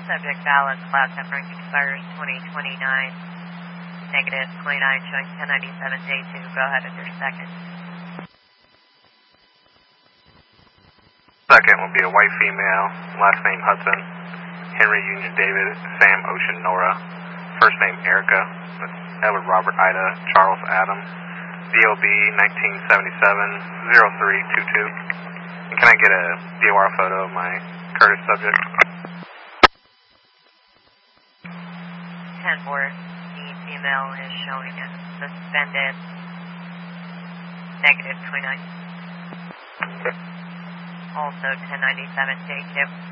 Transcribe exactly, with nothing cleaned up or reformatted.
Subject valid, cloud tempering expires twenty twenty-nine. Negative twenty-nine showing ten ninety-seven day two. Go ahead with your second. Second will be a white female, last name Hudson, Henry Union David, Sam Ocean Nora, first name Erica, Edward Robert Ida, Charles Adam, D O B nineteen seventy-seven, zero three two two. And can I get a D O R photo of my Curtis subject? ten four, the female is showing as suspended. Negative twenty-nine. Okay. Also ten ninety-seven day two.